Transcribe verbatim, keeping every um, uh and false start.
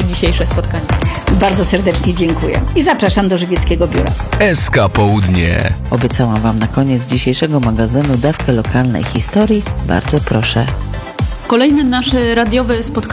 dzisiejsze spotkanie. Bardzo serdecznie dziękuję i zapraszam do Żywieckiego Biura. S K Południe. Obiecałam Wam na koniec dzisiejszego magazynu dawkę lokalnej historii. Bardzo proszę. Kolejne nasze radiowe spotkanie